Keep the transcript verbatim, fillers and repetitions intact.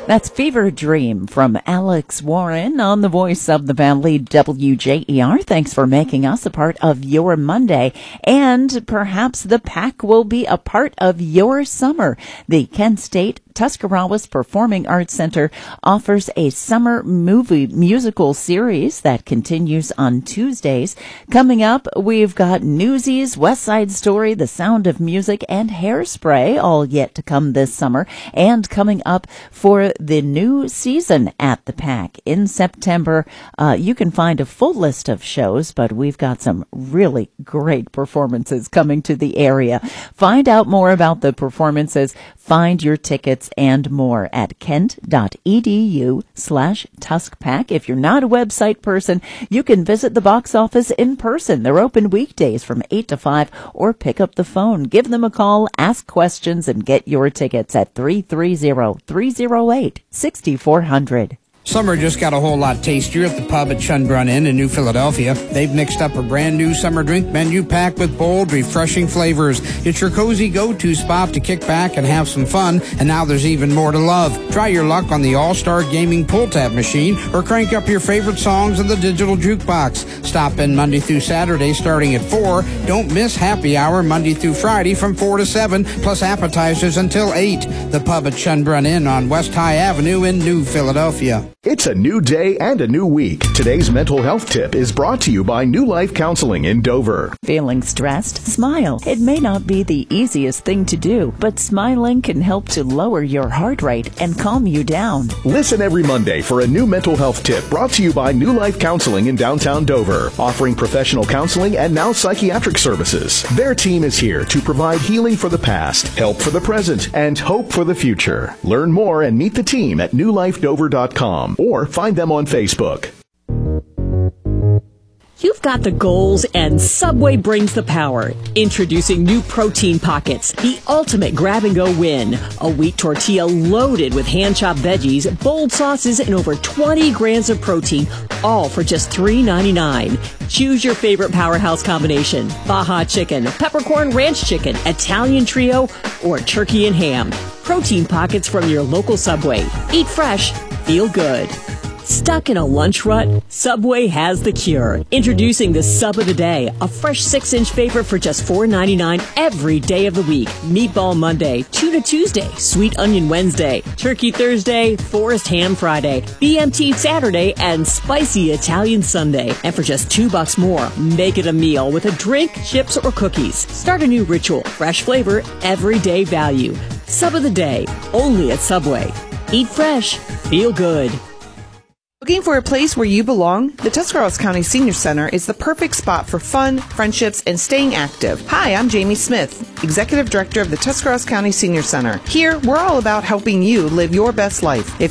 That's Fever Dream from Alex Warren on the Voice of the Valley, W J E R. Thanks for making us a part of your Monday. And perhaps the pack will be a part of your summer. The Kent State Tuscarawas Performing Arts Center offers a summer movie musical series that continues on Tuesdays. Coming up, we've got Newsies, West Side Story, The Sound of Music, and Hairspray, all yet to come this summer. And coming up for the new season at the Pack in September, uh, you can find a full list of shows, but we've got some really great performances coming to the area. Find out more about the performances, find your tickets, and more at kent.edu slash tuskpack. If you're not a website person, you can visit the box office in person. They're open weekdays from eight to five, or pick up the phone. Give them a call, ask questions, and get your tickets at three three zero, three zero eight, six four zero zero. Summer just got a whole lot tastier at the pub at Schönbrunn Inn in New Philadelphia. They've mixed up a brand new summer drink menu packed with bold, refreshing flavors. It's your cozy go-to spot to kick back and have some fun, and now there's even more to love. Try your luck on the All-Star Gaming pull tab machine, or crank up your favorite songs in the digital jukebox. Stop in Monday through Saturday starting at four. Don't miss happy hour Monday through Friday from four to seven, plus appetizers until eight. The pub at Schönbrunn Inn on West High Avenue in New Philadelphia. It's a new day and a new week. Today's mental health tip is brought to you by New Life Counseling in Dover. Feeling stressed? Smile. It may not be the easiest thing to do, but smiling can help to lower your heart rate and calm you down. Listen every Monday for a new mental health tip brought to you by New Life Counseling in downtown Dover, offering professional counseling and now psychiatric services. Their team is here to provide healing for the past, help for the present, and hope for the future. Learn more and meet the team at new life dover dot com. Or find them on Facebook. You've got the goals, and Subway brings the power. Introducing new Protein Pockets, the ultimate grab-and-go win. A wheat tortilla loaded with hand-chopped veggies, bold sauces, and over twenty grams of protein, all for just three ninety-nine. Choose your favorite powerhouse combination: Baja Chicken, Peppercorn Ranch Chicken, Italian Trio, or Turkey and Ham. Protein Pockets from your local Subway. Eat fresh. Feel good. Stuck in a lunch rut? Subway has the cure. Introducing the Sub of the Day, a fresh six-inch favorite for just four ninety-nine every day of the week. Meatball Monday, Tuna Tuesday, Sweet Onion Wednesday, Turkey Thursday, Forest Ham Friday, B M T Saturday, and Spicy Italian Sunday. And for just two bucks more, make it a meal with a drink, chips, or cookies. Start a new ritual. Fresh flavor, everyday value. Sub of the Day, only at Subway. Eat fresh. Feel good. Looking for a place where you belong? The Tuscarawas County Senior Center is the perfect spot for fun, friendships, and staying active. Hi, I'm Jamie Smith, Executive Director of the Tuscarawas County Senior Center. Here, we're all about helping you live your best life. If